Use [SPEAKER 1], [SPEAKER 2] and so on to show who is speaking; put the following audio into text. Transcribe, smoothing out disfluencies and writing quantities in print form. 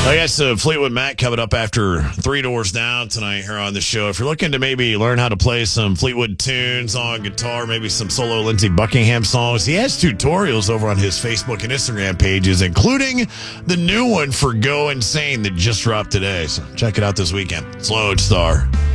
[SPEAKER 1] I got some Fleetwood Mac coming up after Three Doors Down tonight here on the show. If you're looking to maybe learn how to play some Fleetwood tunes on guitar, maybe some solo Lindsey Buckingham songs, he has tutorials over on his Facebook and Instagram pages, including the new one for Go Insane that just dropped today. So check it out this weekend. It's Lodestar.